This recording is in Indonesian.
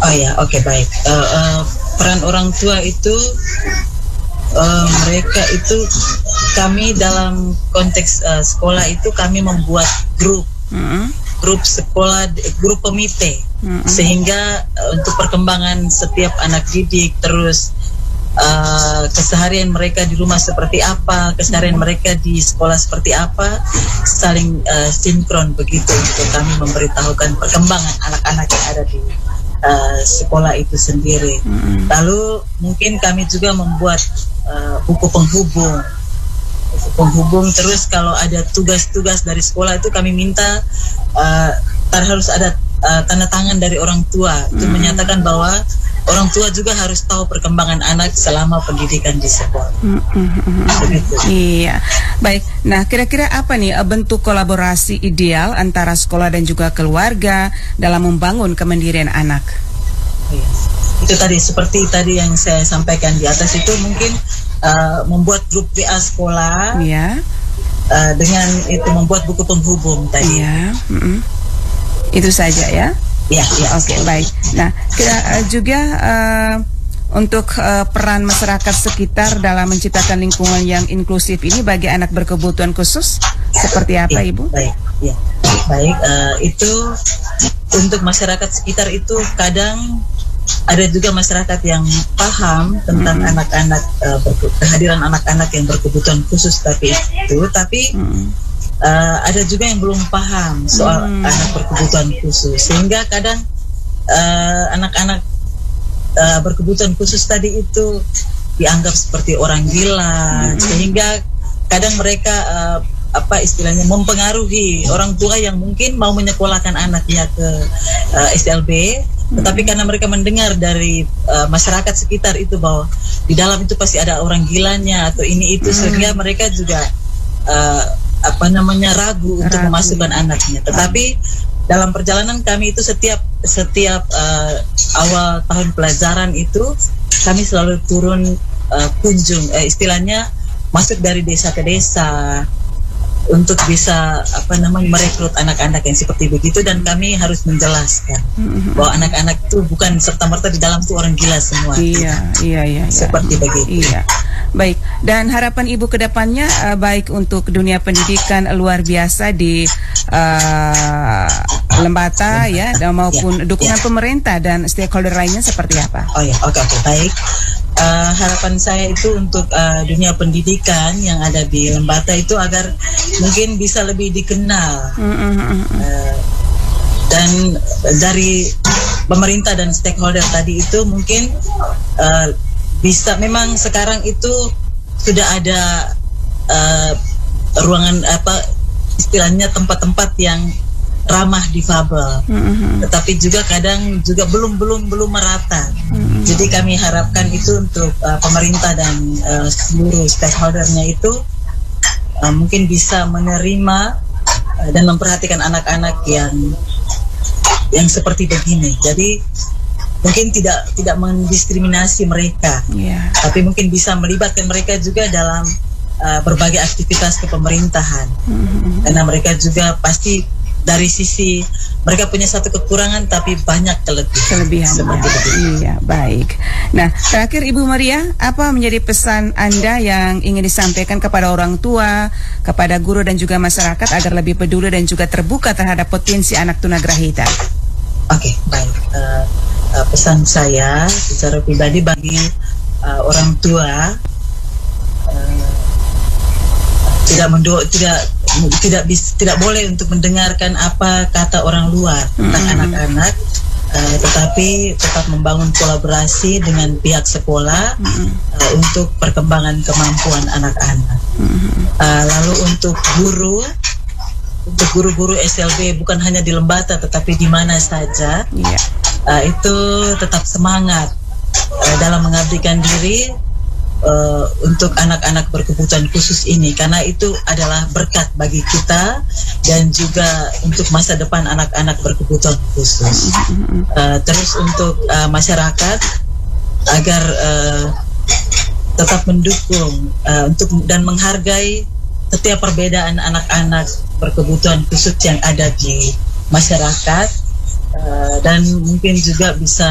Oh ya, oke, baik. Peran orang tua itu, mereka itu, kami dalam konteks sekolah itu kami membuat grup sekolah, grup pemite, sehingga untuk perkembangan setiap anak didik, terus keseharian mereka di rumah seperti apa, keseharian mereka di sekolah seperti apa, saling sinkron begitu untuk kami memberitahukan perkembangan anak-anak yang ada di sekolah itu sendiri. Lalu mungkin kami juga membuat buku penghubung, terus kalau ada tugas-tugas dari sekolah itu kami minta harus ada tanda tangan dari orang tua, itu menyatakan bahwa orang tua juga harus tahu perkembangan anak selama pendidikan di sekolah. Iya, baik. Nah, kira-kira apa nih bentuk kolaborasi ideal antara sekolah dan juga keluarga dalam membangun kemandirian anak? Iya. Itu tadi, seperti tadi yang saya sampaikan di atas itu, mungkin membuat grup WA sekolah, dengan itu membuat buku penghubung tadi. Itu saja ya. Ya. Oke, baik. Nah, kita juga untuk peran masyarakat sekitar dalam menciptakan lingkungan yang inklusif ini bagi anak berkebutuhan khusus seperti apa, Ibu? Baik. Itu untuk masyarakat sekitar itu kadang ada juga masyarakat yang paham tentang anak-anak, kehadiran anak-anak yang berkebutuhan khusus tapi ada juga yang belum paham soal anak berkebutuhan khusus, sehingga kadang anak-anak berkebutuhan khusus tadi itu dianggap seperti orang gila, sehingga kadang mereka istilahnya mempengaruhi orang tua yang mungkin mau menyekolahkan anaknya ke SLB, tetapi karena mereka mendengar dari masyarakat sekitar itu bahwa di dalam itu pasti ada orang gilanya atau ini itu, sehingga mereka juga ragu untuk memasukkan anaknya. Tetapi dalam perjalanan kami itu setiap awal tahun pelajaran itu kami selalu turun kunjung, istilahnya masuk dari desa ke desa untuk bisa merekrut anak-anak yang seperti begitu, dan kami harus menjelaskan bahwa anak-anak itu bukan serta-merta di dalam itu orang gila semua. Iya. Seperti begitu. Iya. Baik, dan harapan Ibu ke depannya baik untuk dunia pendidikan luar biasa di Lembata dan maupun dukungan pemerintah dan stakeholder lainnya seperti apa? Oke, baik. Harapan saya itu untuk dunia pendidikan yang ada di Lembata itu agar mungkin bisa lebih dikenal, dan dari pemerintah dan stakeholder tadi itu mungkin bisa, memang sekarang itu sudah ada ruangan istilahnya tempat-tempat yang ramah difabel, tetapi juga kadang juga belum merata. Jadi kami harapkan itu untuk pemerintah dan seluruh stakeholdernya itu mungkin bisa menerima dan memperhatikan anak-anak yang seperti begini. Jadi mungkin tidak mendiskriminasi mereka, tapi mungkin bisa melibatkan mereka juga dalam berbagai aktivitas kepemerintahan, karena mereka juga pasti dari sisi mereka punya satu kekurangan tapi banyak kelebihan. Seperti itu. Iya, baik. Nah, terakhir Ibu Maria, apa menjadi pesan Anda yang ingin disampaikan kepada orang tua, kepada guru dan juga masyarakat agar lebih peduli dan juga terbuka terhadap potensi anak tunagrahita? Oke, baik. Pesan saya secara pribadi bagi orang tua, tidak boleh untuk mendengarkan apa kata orang luar tentang anak-anak, tetapi tetap membangun kolaborasi dengan pihak sekolah untuk perkembangan kemampuan anak-anak. Lalu untuk guru-guru SLB bukan hanya di Lembata tetapi di mana saja, itu tetap semangat dalam mengabdikan diri untuk anak-anak berkebutuhan khusus ini, karena itu adalah berkat bagi kita dan juga untuk masa depan anak-anak berkebutuhan khusus. Terus untuk masyarakat agar tetap mendukung dan menghargai setiap perbedaan anak-anak berkebutuhan khusus yang ada di masyarakat, dan mungkin juga bisa